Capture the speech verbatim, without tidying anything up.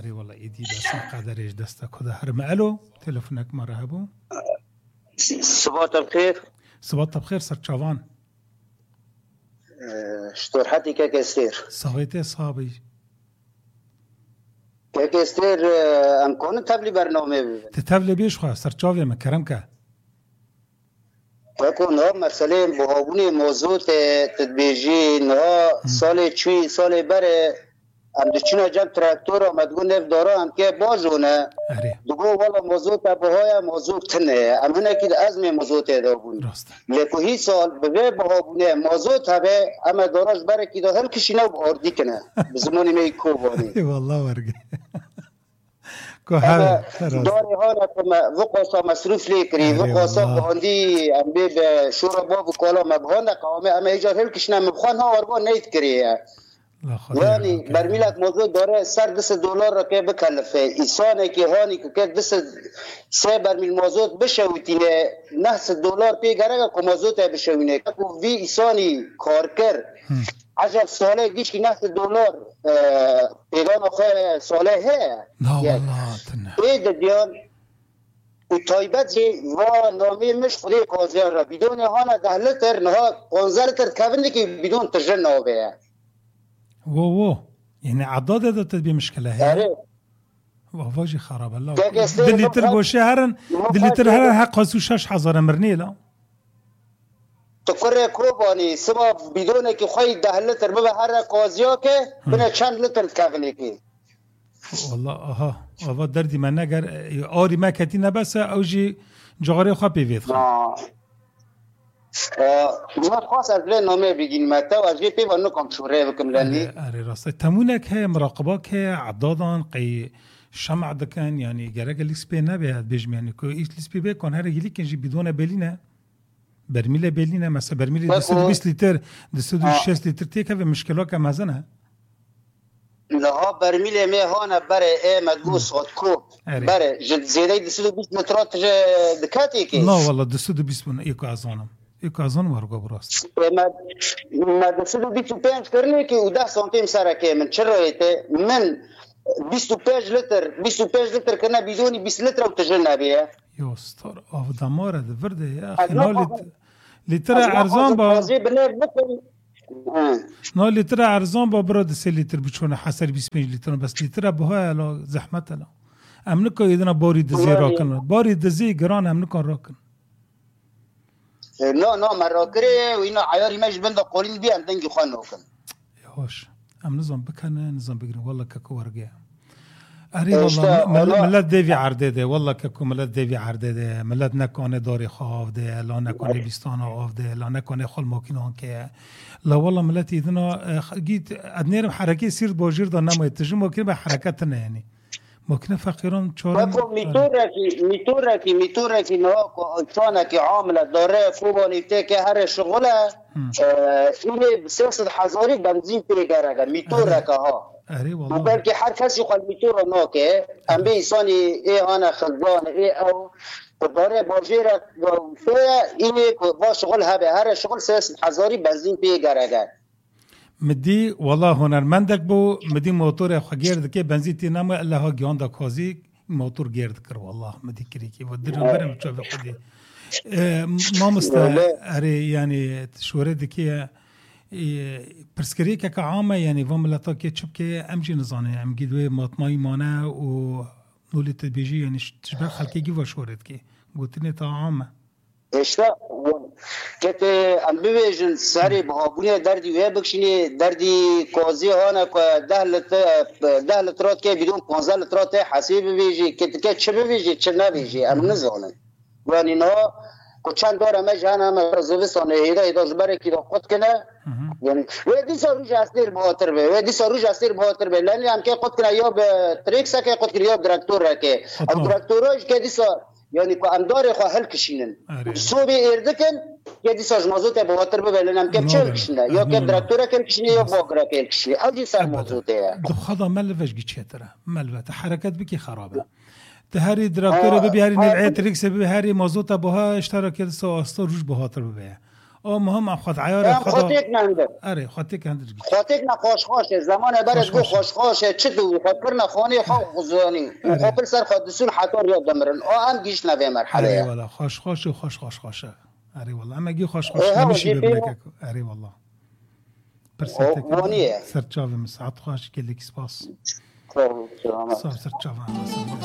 اری والله ایدی بس قدرش دسته کده هرم. الو تلفنك مرحبا. صباح الخير. صباح الخير سرچاوان. شطور حتي كاكستير صغيتي صابي كاكستير ام كون تبلي برنامه تتبلي بيش خواه سرچاوي مكرمك تكون هم مسئله بهابوني موضوع تدبیجی نه سال چوی سال بره ام دچینا جب تراکتور آمد گو نف داره هم که باجونه دگو والا موضوع تبهای موضوع تنه ام هنه که ازم موضوع تیدا بون لیکو هی سال به بهابونه موضوع تبه اما داراش بره که دا هل کشینه و آردی کنه بزمانی می کوبانی والله ورگه اما داری هانا وقاسا مصروف لیکری وقاسا بهاندی ام بی به شورا باب و کالا مبهانه قوامه اما ایجار هل کشینه مبخوان ها ورگا نید کریه یعنی برمیلت موضوع داره سر دست دلار را که بکلفه ایسانه که هانی که دست سه برمیل موضوع بشویتینه نه دلار پیگره که موضوع تا بشوینه که وی ایسانی کار کرد عجب ساله گیش که نه دلار پیگان آخه ساله هه نه والله تنه ایده دیان و تایبت جی و نامی مش خودی کازیان را بدون هانا ده لتر نها پانزه لتر کبنده که بدون تجرن نابه وو وو يعني عضاده ده تبي مشكله هي وواجي خراب الله دلي تربو شهرن دلي ترهر حق شش هزار مرني لا تقرر كوباني سبب بدون كي خوي ده لتر بهر قاضياك بنا چند لتر كغليكي والله اها اوا دردي ما نگر اوري ما كتينا بس اوجي جغري خو بيفيت ما خاص از له نامه بگین متا و از پی ونو کم شوره بکم لانی اری راست تمونك هي مراقبك هي عضادان قي شمع دكان يعني جرج لسبي نبي بيجم يعني كو لسبي بيكون هذا يلي كنجي بدون بلينا برميله بلينا مثلا برميله دستو لتر دستو شش لتر تيك في مشكله كما زنها لا برميله مي هون بره اي مدغو صوت كو بره جد زياده دستو بيس مترات دكاتي كي لا والله دستو بيس من ايكو ازونم ايكو ازون ورغو براست ما ما دستو بيس بينج كرني كي وده سنتيم سركه من شرويته من بیست و پنج لتر بیست و پنج لتر کنه بدونی بیست لتر و تجربه بیه یوستر آف دماره دورده یا اخی نال لیتر ارزان با نال لیتر ارزان با براد سه لیتر بچونه حسر بیست و پنج لیتر بس لیتر بهای الا زحمت الا ام نکو ایدنا باری دزی راکن باری دزی گران ام نکن راکن نه نه مراکره و اینا عیاری مش بنده قولین بی ام دنگی خوان راکن یواش ام نظام بکنه نظام بگیریم والله ککو ورگه اری والله ملت دیوی عرده ده والله ککو ملت دیوی عرده ده ملت نکنه داری خواه ده لا نکنه بیستان آف ده لا نکنه خل ماکینان که لا والله ملت ایدنا گید ادنیرم حرکه سیر باجیر دا نماید تجربه ممکنه به حرکت نه یعنی ممکنه فقیران چارم میتوره کی میتوره کی میتوره کی نه انسان کی عامله داره خوبانی ته که هر شغله اینه سیاست هزاری بنزین پیگره میتوره که ها اری والله بلکه هر کسی خود میتوره نه که ام به انسانی ای انا خزان ای او داره باجیر فیا اینه با شغل هبه هر شغل سیاست هزاری بنزین پیگره مدی والله هنرمندک بو مدی موتور خو گرد که بنزیتی نمو الله ها گیان دا کازی موتور گرد کر والله مدی کری کی و درم برم چه خودی ما مست اری یعنی شوره دکی پرسکری که عامه یعنی و ملتا که چپ که امجی نزانه ام گیدوی ماتمای مانه و نولی تبیجی یعنی تشبه خلکی گی و شورت کی گوتنی تا عامه اشتا که ام بیجن سری بهابونی دردی و بکشینی دردی کوزی هانا که ده لتر ده لترات که بدون پانزده لترات حسیب بیجی که که چه بیجی چه نبیجی ام نزانم یعنی نه که چند داره مجان هم رزویستان ایده ایده جبره کی خود کنه یعنی و دی سروج استیر بهاتر به و دی سروج استیر بهاتر به لانی هم که خود کنه یا به تریکس که خود کنه یا دکتر که دکترش که دی سر یعنی که انداره خو هل کشینن صوبی اردکن که دی ساج موضوع به واتر به بلنم که چه کشینه یا که دکتر که کشینه یا باکرا که کشینه او دی سر موضوع ته دو خدا ملوش گیچتره ملوت حرکت بکی خرابه تهری دکتر به بیاری نوع تریکس به هری موضوع تا بها اشتراک سو استا روش بهاتر به او مهم خود عیار خدا خودت ننده اره خودت هندش خودت نخوش خوشه زمان برد گو خوش خوشه چه دو خود کرنا خانی خو غزانی خو سر خود دسون حتی یاد دمرن او هم گیش نوی مرحله اره والا خوش خوش و خوش خوش خوشه اره والا اما گی خوش خوش نمیشه ببرک اره والا پرسیته سرچاو مساعد خوش کلیک سپاس سلام سرچاو